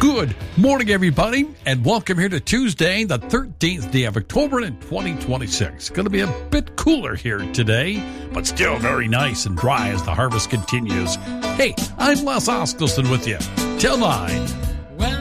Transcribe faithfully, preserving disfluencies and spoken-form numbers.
Good morning, everybody, and welcome here to Tuesday, the thirteenth day of October in twenty twenty-six. Going to be a bit cooler here today, but still very nice and dry as the harvest continues. Hey, I'm Les Oskelson with you. Till nine.